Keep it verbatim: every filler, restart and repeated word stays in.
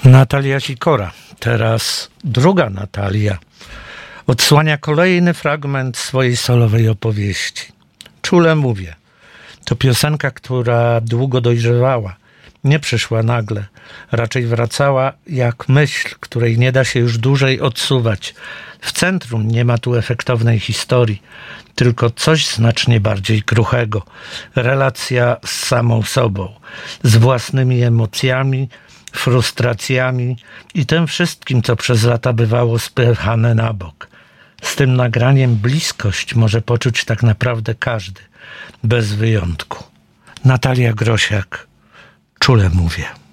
Natalia Sikora, teraz druga Natalia, odsłania kolejny fragment swojej solowej opowieści. Czule mówię. To piosenka, która długo dojrzewała. Nie przyszła nagle. Raczej wracała jak myśl, której nie da się już dłużej odsuwać. W centrum nie ma tu efektownej historii, tylko coś znacznie bardziej kruchego. Relacja z samą sobą, z własnymi emocjami, frustracjami i tym wszystkim, co przez lata bywało spychane na bok. Z tym nagraniem bliskość może poczuć tak naprawdę każdy, bez wyjątku. Natalia Grosiak, czule mówię.